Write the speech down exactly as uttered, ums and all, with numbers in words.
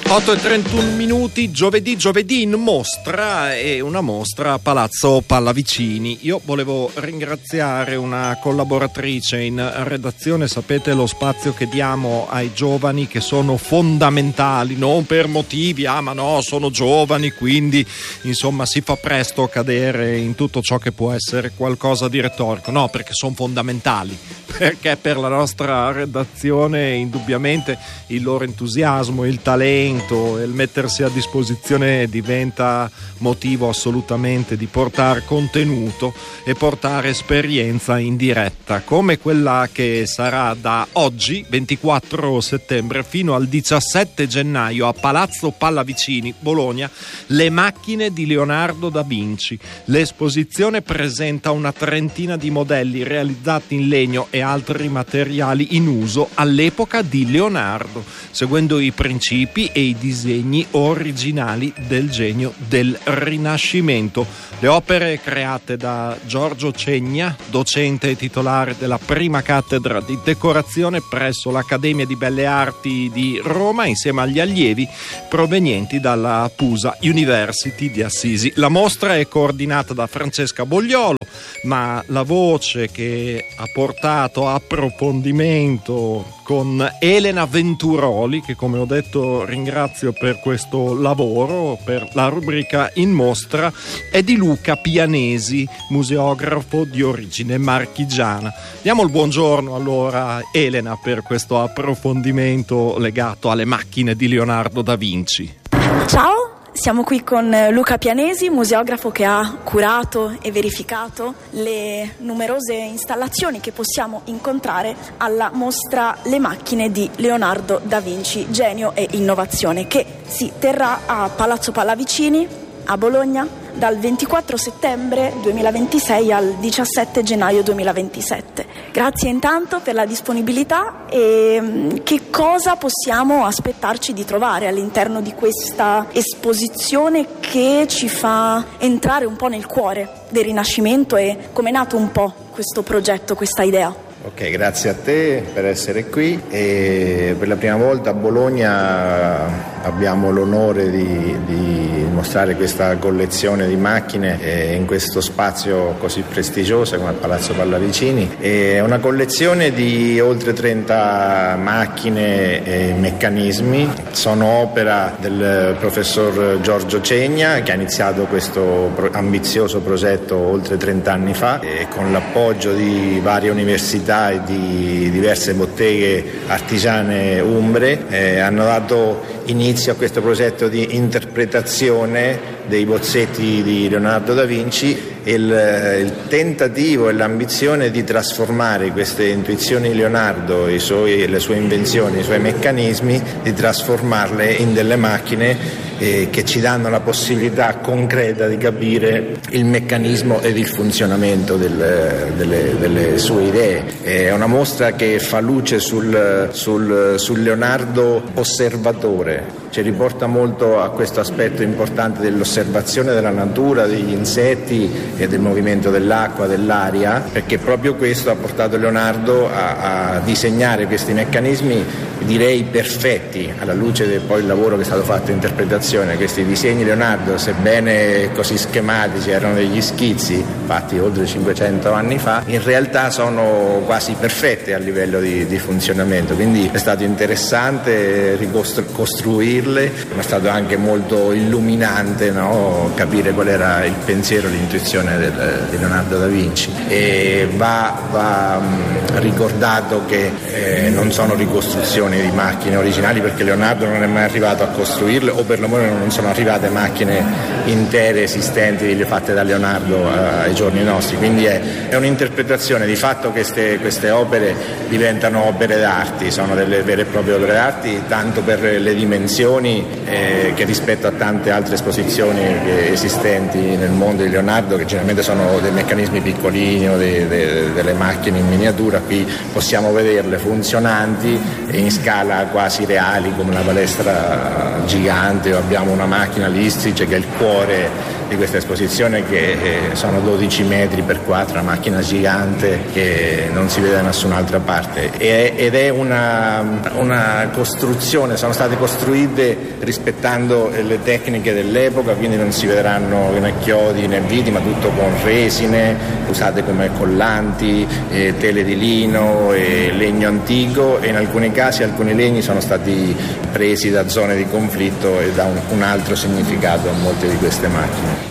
otto e trentuno minuti, giovedì, giovedì in mostra, e una mostra a Palazzo Pallavicini. Io volevo ringraziare una collaboratrice in redazione. Sapete lo spazio che diamo ai giovani, che sono fondamentali, non per motivi, ah ma no, sono giovani, quindi insomma si fa presto a cadere in tutto ciò che può essere qualcosa di retorico. No, perché sono fondamentali, perché per la nostra redazione indubbiamente il loro entusiasmo, il talento e il mettersi a disposizione diventa motivo assolutamente di portare contenuto e portare esperienza in diretta, come quella che sarà da oggi ventiquattro settembre fino al diciassette gennaio a Palazzo Pallavicini, Bologna, le macchine di Leonardo da Vinci. L'esposizione presenta una trentina di modelli realizzati in legno e altri materiali in uso all'epoca di Leonardo, seguendo i principi e i disegni originali del genio del Rinascimento. Le opere create da Giorgio Cegna, docente e titolare della prima cattedra di decorazione presso l'Accademia di Belle Arti di Roma, insieme agli allievi provenienti dalla Pusa University di Assisi. La mostra è coordinata da Francesca Bogliolo, ma la voce che ha portato approfondimento con Elena Venturoli, che come ho detto ringrazio per questo lavoro, per la rubrica in mostra, è di Luca Pianesi, museografo di origine marchigiana. Diamo il buongiorno allora Elena per questo approfondimento legato alle macchine di Leonardo da Vinci. Ciao! Siamo qui con Luca Pianesi, museografo che ha curato e verificato le numerose installazioni che possiamo incontrare alla mostra Le macchine di Leonardo da Vinci, genio e innovazione, che si terrà a Palazzo Pallavicini a Bologna dal ventiquattro settembre duemilaventisei al diciassette gennaio duemilaventisette. Grazie intanto per la disponibilità. E che cosa possiamo aspettarci di trovare all'interno di questa esposizione che ci fa entrare un po' nel cuore del Rinascimento e come è nato un po' questo progetto, questa idea? Ok, grazie a te per essere qui, e per la prima volta a Bologna abbiamo l'onore di, di mostrare questa collezione di macchine eh, in questo spazio così prestigioso come il Palazzo Pallavicini. È una collezione di oltre trenta macchine e meccanismi. Sono opera del professor Giorgio Cegna, che ha iniziato questo pro- ambizioso progetto oltre trenta anni fa, e con l'appoggio di varie università e di diverse botteghe artigiane umbre eh, hanno dato inizio a questo progetto di interpretazione dei bozzetti di Leonardo da Vinci. Il, il tentativo e l'ambizione di trasformare queste intuizioni di Leonardo, i suoi, le sue invenzioni, i suoi meccanismi, di trasformarle in delle macchine eh, che ci danno la possibilità concreta di capire il meccanismo ed il funzionamento del, delle, delle sue idee. È una mostra che fa luce sul, sul, sul Leonardo osservatore, ci riporta molto a questo aspetto importante dell'osservazione della natura, degli insetti e del movimento dell'acqua, dell'aria, perché proprio questo ha portato Leonardo a, a disegnare questi meccanismi, direi perfetti, alla luce del poi il lavoro che è stato fatto in interpretazione. Questi disegni Leonardo, sebbene così schematici, erano degli schizzi fatti oltre cinquecento anni fa, in realtà sono quasi perfetti a livello di, di funzionamento, quindi è stato interessante ricostruirle, ma è stato anche molto illuminante, no? Capire qual era il pensiero, l'intuizione del, di Leonardo da Vinci. E va, va mh, ricordato che eh, non sono ricostruzioni di macchine originali, perché Leonardo non è mai arrivato a costruirle, o perlomeno non sono arrivate macchine intere esistenti fatte da Leonardo eh, ai giorni nostri, quindi è, è un'interpretazione. Di fatto queste, queste opere diventano opere d'arte, sono delle vere e proprie opere d'arte, tanto per le dimensioni eh, che rispetto a tante altre esposizioni che esistenti nel mondo di Leonardo, che generalmente sono dei meccanismi piccolini o dei, dei, delle macchine in miniatura. Qui possiamo vederle funzionanti e in scala quasi reali, come una palestra gigante, o abbiamo una macchina l'Istrige che è il cuore di questa esposizione, che eh, sono dodici metri per quattro, una macchina gigante che non si vede da nessun'altra parte, e, ed è una, una costruzione, sono state costruite rispettando le tecniche dell'epoca, quindi non si vedranno né chiodi né viti, ma tutto con resine usate come collanti, eh, tele di lino e legno antico, e in alcuni casi alcuni legni sono stati presi da zone di conflitto e da un, un altro significato a molte di queste macchine.